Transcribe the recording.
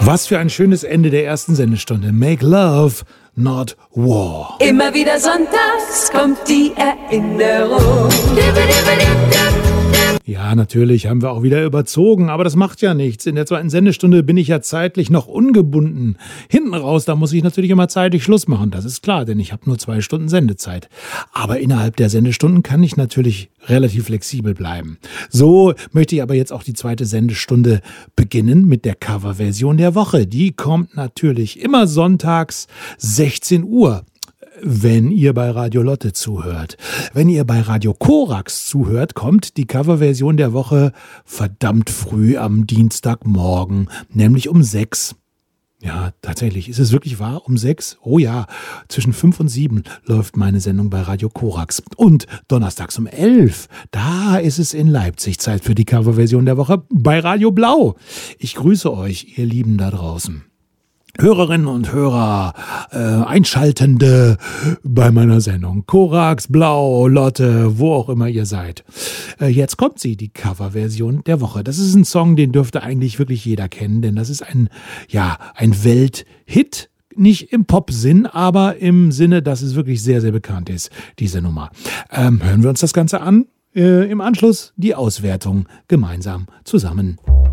Was für ein schönes Ende der ersten Sendestunde. Make love, not war. Immer wieder sonntags kommt die Erinnerung. Ja, natürlich haben wir auch wieder überzogen, aber das macht ja nichts. In der zweiten Sendestunde bin ich ja zeitlich noch ungebunden. Hinten raus, da muss ich natürlich immer zeitig Schluss machen, das ist klar, denn ich habe nur 2 Stunden Sendezeit. Aber innerhalb der Sendestunden kann ich natürlich relativ flexibel bleiben. So möchte ich aber jetzt auch die zweite Sendestunde beginnen mit der Coverversion der Woche. Die kommt natürlich immer sonntags 16 Uhr. Wenn ihr bei Radio Lotte zuhört. Wenn ihr bei Radio Korax zuhört, kommt die Coverversion der Woche verdammt früh am Dienstagmorgen, nämlich um 6. Ja, tatsächlich. Ist es wirklich wahr? Um 6? Oh ja, zwischen 5 und 7 läuft meine Sendung bei Radio Korax. Und donnerstags um 11, da ist es in Leipzig Zeit für die Coverversion der Woche bei Radio Blau. Ich grüße euch, ihr Lieben da draußen. Hörerinnen und Hörer, Einschaltende bei meiner Sendung. Korax, Blau, Lotte, wo auch immer ihr seid. Jetzt kommt sie, die Coverversion der Woche. Das ist ein Song, den dürfte eigentlich wirklich jeder kennen, denn das ist ein Welthit. Nicht im Pop-Sinn, aber im Sinne, dass es wirklich sehr, sehr bekannt ist, diese Nummer. Hören wir uns das Ganze an. Im Anschluss die Auswertung gemeinsam zusammen.